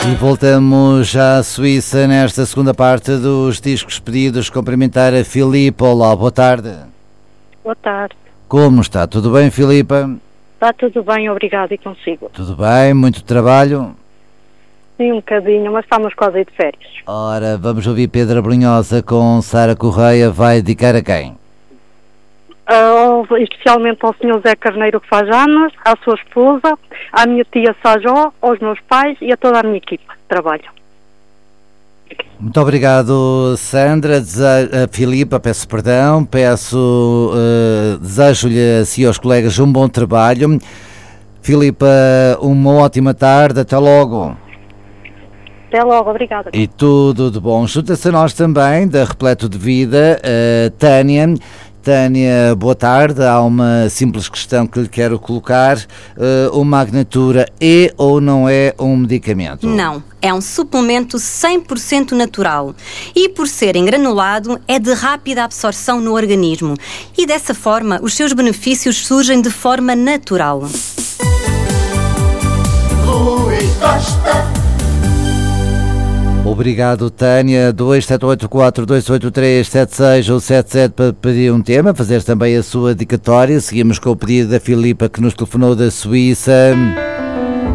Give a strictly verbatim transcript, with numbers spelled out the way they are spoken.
E voltamos à Suíça nesta segunda parte dos discos pedidos. Cumprimentar a Filipa. Olá, boa tarde. Boa tarde. Como está? Tudo bem, Filipa? Está tudo bem, obrigado, e consigo? Tudo bem, muito trabalho? Sim, um bocadinho, mas estamos quase aí de férias. Ora, vamos ouvir Pedro Abrunhosa com Sara Correia. Vai dedicar a quem? Uh, especialmente ao senhor Zé Carneiro, que faz anos, à sua esposa, à minha tia Sajó, aos meus pais e a toda a minha equipa de trabalho. Muito obrigado, Sandra. Dese... A Filipa, peço perdão, peço, uh, desejo-lhe a si e aos colegas um bom trabalho. Filipa, uma ótima tarde, até logo. Até logo, obrigada. E tudo de bom. Junta-se a nós também, da Repleto de Vida, a Tânia. Tânia, boa tarde. Há uma simples questão que lhe quero colocar. Uh, o Magnatura é ou não é um medicamento? Não, é um suplemento cem por cento natural e, por ser engranulado, é de rápida absorção no organismo e, dessa forma, os seus benefícios surgem de forma natural. Rui Costa. Obrigado, Tânia. Dois sete oito quatro, dois oito três, sete seis ou sete sete para pedir um tema, fazer também a sua dedicatória. Seguimos com o pedido da Filipa, que nos telefonou da Suíça.